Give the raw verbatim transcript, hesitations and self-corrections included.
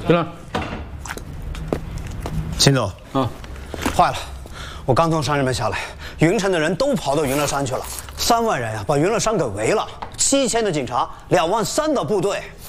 进来。 秦总， 啊， 坏了，我刚从山上面下来，云城的人都跑到云乐山去了，三万人呀、啊，把云乐山给围了，七千的警察，两万三的部队，